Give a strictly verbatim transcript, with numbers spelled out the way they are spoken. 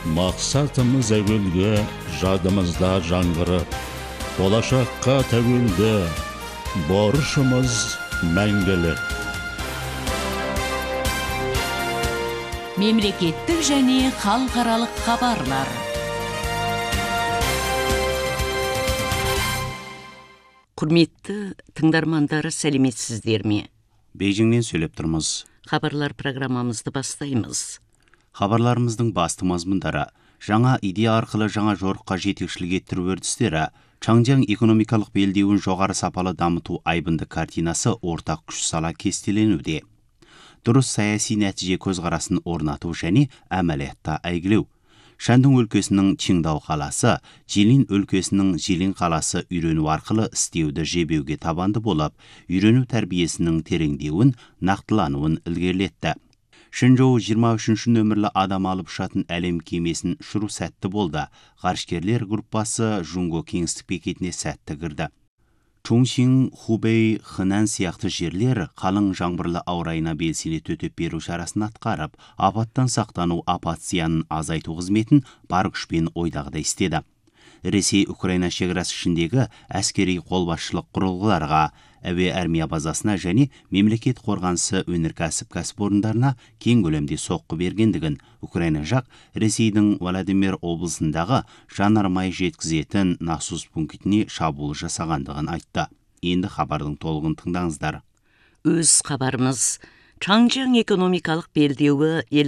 Мақсатымыз әуелгі, жадымызда жаңғырып, болашаққа тәуелді, борышымыз мәңгілік. Мемлекеттік және халықаралық хабарлар. Құрметті тыңдармандары, сәлеметсіздер ме? Бейжіңнен сөйлеп тұрмыз. Хабарлар программамызды бастаймыз. Хабарларымыздың басты мазмұндары: жаңа идея арқылы жаңа жорыққа жетекшілік еттіру үрдістері, Чаңжаң экономикалық белдеуін жоғары сапалы дамыту айбынды картинасы ортақ күш сала кестеленуде. Дұрыс саяси нәтиже көзқарасын орнату және әмәлиятта әйгілеу. Шандың өлкесінің Чиндау қаласы, Жилин өлкесінің Жилин қаласы үйрену арқылы істеуді жебеуге табанды болып, үйрену тәрбиесінің тереңдеуін, нақтылануын ілгерілетті. Шэнчжоу жиырма үшінші нөмірлі адам алып ұшатын әлем кемесін ұшыру сәтті болды. Ғарышкерлер группасы Жунго кеңістік бекетіне сәтті кірді. Чунсин, Хубэй, Хэнан сияқты жерлер қалың жаңбырлы ауа райына белсене төтеп беру шарасын атқарып, апаттан сақтану, апат зиянын азайту қызметін бар күшпен ойдағыдай істеді. Ресей Украина шекарасы ішіндегі әскери қолбасшылық құрылғыларға, әуе армия базасына және мемлекет қорғанысы өнеркәсіп кәсіпорындарына кең көлемде соққы бергендігін, Украина жақ Ресейдің Владимир облысындағы жанармай жеткізетін насос пунктіне шабуыл жасағандығын айтты. Енді хабардың толығын тыңдаңыздар. Өз хабарымыз: Чаңжаң экономикалық белдеуі